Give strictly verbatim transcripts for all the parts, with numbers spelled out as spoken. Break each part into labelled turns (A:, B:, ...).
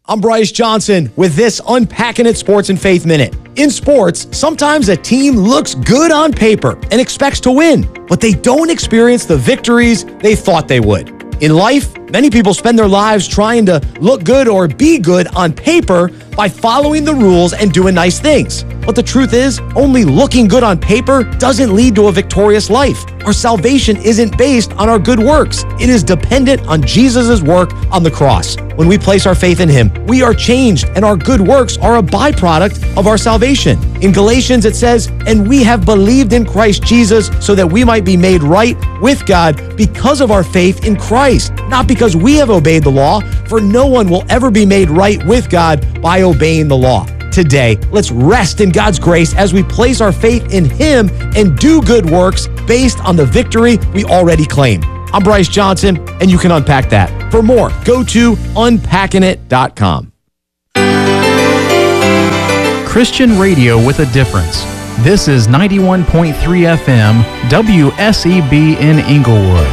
A: I'm Bryce Johnson with this Unpacking It Sports and Faith Minute. In sports, sometimes a team looks good on paper and expects to win, but they don't experience the victories they thought they would. In life, many people spend their lives trying to look good or be good on paper by following the rules and doing nice things. But the truth is, only looking good on paper doesn't lead to a victorious life. Our salvation isn't based on our good works. It is dependent on Jesus' work on the cross. When we place our faith in Him, we are changed, and our good works are a byproduct of our salvation. In Galatians, it says, "And we have believed in Christ Jesus so that we might be made right with God because of our faith in Christ, not because we have obeyed the law, for no one will ever be made right with God by obeying the law." Today, let's rest in God's grace as we place our faith in Him and do good works based on the victory we already claim. I'm Bryce Johnson, and you can unpack that. For more, go to unpacking it dot com.
B: Christian radio with a difference. This is ninety-one point three F M, W S E B in Inglewood.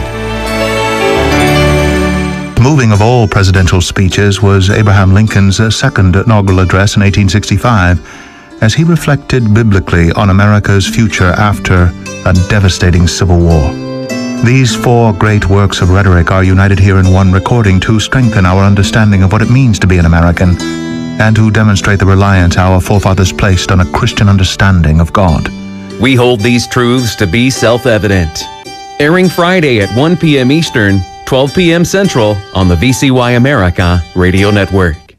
C: Moving of all presidential speeches was Abraham Lincoln's second inaugural address in eighteen sixty-five, as he reflected biblically on America's future after a devastating civil war. These four great works of rhetoric are united here in one recording to strengthen our understanding of what it means to be an American and to demonstrate the reliance our forefathers placed on a Christian understanding of God.
D: We hold these truths to be self-evident. Airing Friday at one p.m. Eastern, twelve p.m. Central on the V C Y America Radio Network.